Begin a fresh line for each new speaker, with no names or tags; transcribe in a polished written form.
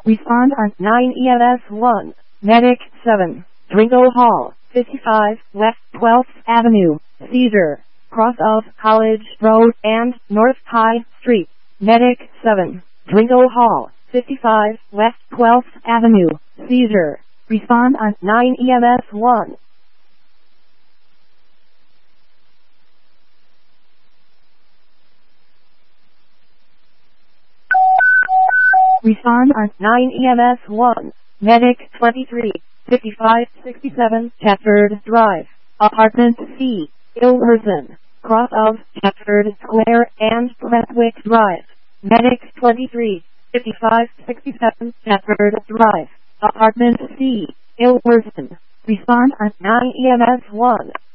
Respond on 9 EMS 1. Medic 7. Dringo Hall, 55 West 12th Avenue, Cedar, cross of College Road and North High Street. Medic 7. Dringo Hall, 55 West 12th Avenue, Cedar. Respond on 9 EMS 1. Respond on 9 EMS 1. Medic 23, 5567 Chatford Drive, Apartment C, Ilverson, cross of Chatford Square and Brentwick Drive. Medic 23, 5567 Chatford Drive, Apartment C, Ilverson. Respond on 9 EMS 1.